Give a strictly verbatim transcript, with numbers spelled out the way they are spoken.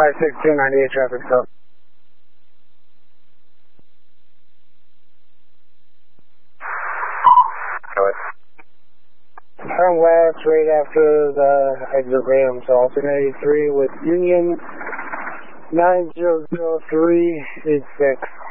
five six two ninety-eight traffic stop. Turn left right after the exit ramp, so alternate eighty-three with Union nine zero zero three eight six.